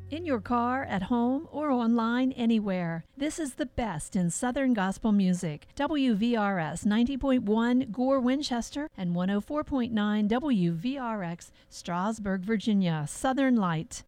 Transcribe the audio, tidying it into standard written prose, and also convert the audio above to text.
In your car, at home, or online anywhere. This is the best in Southern gospel music. WVRS 90.1 Gore, Winchester, and 104.9 WVRX Strasburg, Virginia. Southern Light.